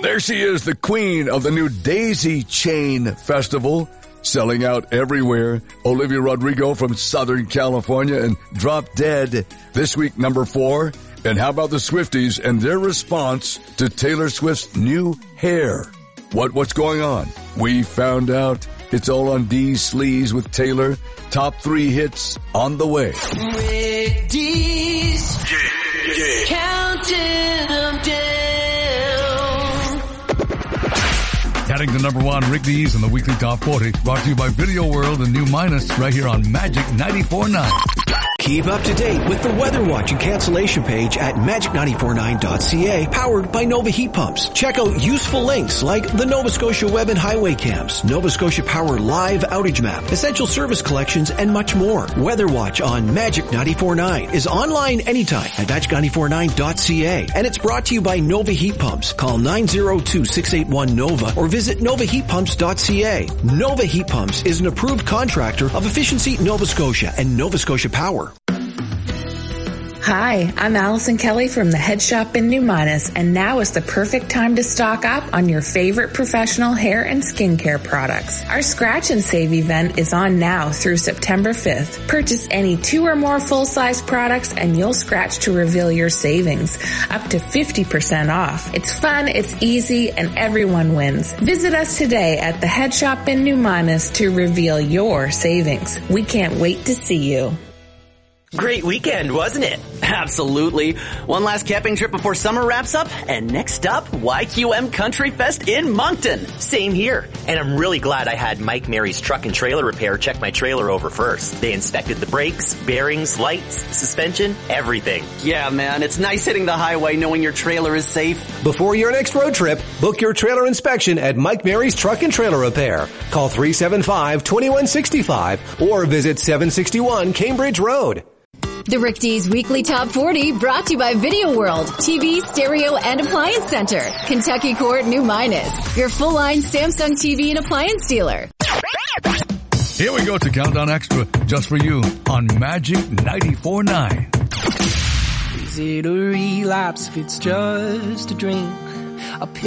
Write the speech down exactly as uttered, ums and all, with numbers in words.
There she is, the queen of the new Daisy Chain Festival, selling out everywhere. Olivia Rodrigo from Southern California and Drop Dead, this week number four. And how about the Swifties and their response to Taylor Swift's new hair? What, what's going on? We found out. It's all on D's Sleaze with Taylor. Top three hits on the way. Rick D's, yeah, yeah. counting them down. Heading to number one, Rick D's in the weekly top forty. Brought to you by Video World and New Minus right here on Magic ninety-four point nine. Keep up to date with the Weather Watch and cancellation page at magic nine four nine dot c a, powered by Nova Heat Pumps. Check out useful links like the Nova Scotia Web and Highway Cams, Nova Scotia Power Live Outage Map, Essential Service Collections, and much more. Weather Watch on Magic ninety-four point nine is online anytime at magic nine four nine dot c a, and it's brought to you by Nova Heat Pumps. Call nine zero two, six eight one, NOVA or visit nova heat pumps dot c a. Nova Heat Pumps is an approved contractor of Efficiency Nova Scotia and Nova Scotia Power. Hi, I'm Allison Kelly from the Head Shop in New Minas, and now is the perfect time to stock up on your favorite professional hair and skincare products. Our Scratch and Save event is on now through September fifth. Purchase any two or more full-size products and you'll scratch to reveal your savings, up to fifty percent off. It's fun, it's easy, and everyone wins. Visit us today at the Head Shop in New Minas to reveal your savings. We can't wait to see you. Great weekend, wasn't it? Absolutely. One last camping trip before summer wraps up, and next up, Y Q M Country Fest in Moncton. Same here. And I'm really glad I had Mike Mary's Truck and Trailer Repair check my trailer over first. They inspected the brakes, bearings, lights, suspension, everything. Yeah, man, it's nice hitting the highway knowing your trailer is safe. Before your next road trip, book your trailer inspection at Mike Mary's Truck and Trailer Repair. Call three seven five, two one six five or visit seven sixty-one Cambridge Road. The Rick D's Weekly Top forty brought to you by Video World, T V, stereo, and appliance center. Kentucky Court, New Minas, your full-line Samsung T V and appliance dealer. Here we go to Countdown Extra, just for you, on Magic ninety-four point nine. Is it a relapse if it's just a drink? A